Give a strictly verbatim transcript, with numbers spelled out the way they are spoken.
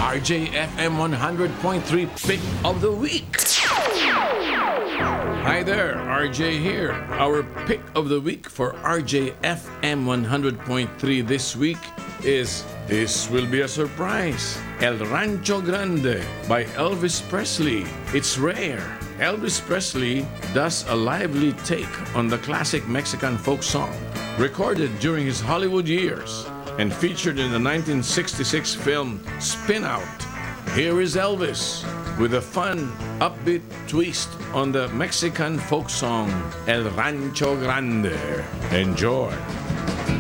R J F M one hundred point three Pick of the Week. Hi there, R J here. Our Pick of the Week for R J F M one hundred point three this week is This Will Be a Surprise, El Rancho Grande by Elvis Presley. It's rare. Elvis Presley does a lively take on the classic Mexican folk song, recorded during his Hollywood years and featured in the nineteen sixty-six film Spin Out. Here is Elvis with a fun, upbeat twist on the Mexican folk song El Rancho Grande. Enjoy.